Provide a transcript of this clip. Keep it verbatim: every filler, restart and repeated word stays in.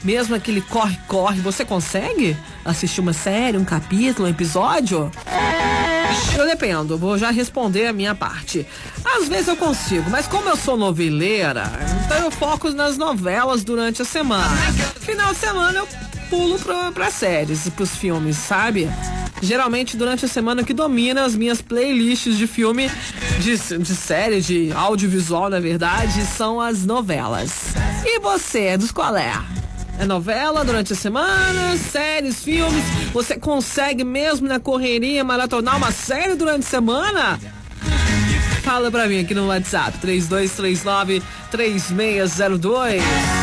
mesmo aquele corre-corre, você consegue assistir uma série, um capítulo, um episódio? Eu dependo, vou já responder a minha parte. Às vezes eu consigo, mas como eu sou noveleira, então eu foco nas novelas durante a semana. Final de semana eu pulo pra, pra séries e pros filmes, sabe? Geralmente durante a semana que domina as minhas playlists de filme, de, de série, de audiovisual, na verdade, são as novelas. E você, dos qual é? É novela durante a semana, séries, filmes? Você consegue mesmo na correria maratonar uma série durante a semana? Fala pra mim aqui no WhatsApp, três dois três nove, três seis zero dois.